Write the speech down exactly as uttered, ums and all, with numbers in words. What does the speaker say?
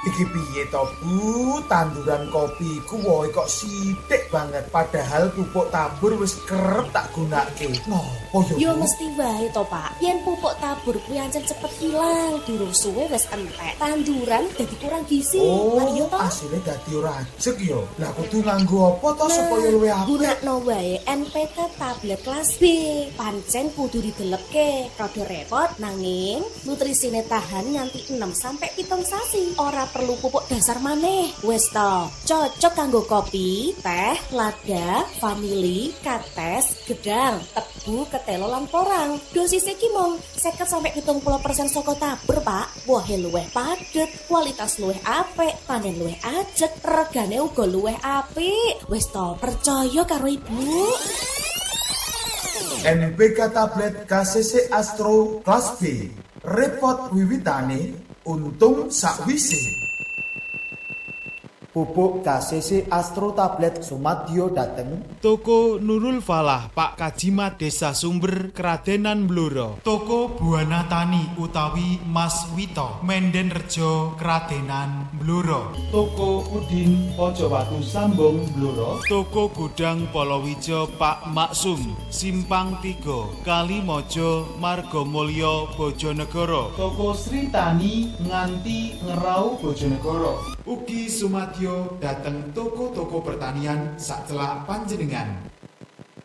Iki piye to, Bu? Tanduran kopi ku woe kok sithik banget padahal pupuk tabur wis kerep tak gunake. Ngopo yo? Yo mesti wae to, Pak. Yen pupuk tabur kuwi ancen cepet hilang, durung suwe wis entek. Tanduran dadi kurang gizi. Oh, Lah iya to? asile dadi ora ajeg yo. Lah kudu nganggo apa to supaya luwih apik? Gunakno wae N P K tablet kelas B. Pancen kudu didelepke. Rada repot nanging nutrisine tahan nganti enam sampai pitung sasi. Ora perlu pupuk dasar maneh. Wis to, cocok kanggo kopi, teh, lada, vanili, kates, gedang, tebu, ketelo lan porang. Dosis iki mung seket sampai pitung puluh persen saka tabur, Pak. Wohe luwih padet, kualitas luwih apik, panen luwih ajeg, regane uga luwih apik. Wis to, percaya karo Ibu. N P K tablet K C C Astro kelas B. Repot wiwitane, untung sakwise. Pupuk K C C Astro tablet Sumadyo dateng Toko Nurul Falah Pak Kajimat Desa Sumber Kradenan Blora. Toko Buana Tani utawi Mas Wito Menden Rejo Kradenan Blora. Toko Udin Pojowatu Sambung Blora. Toko Gudang Polowijo Pak Maksum Simpang tiga Kalimojo Margomulyo Bojonegoro. Toko Sri Tani nganti Ngerau Bojonegoro. Ugi Sumadyo dateng toko-toko pertanian sak celak panjenengan.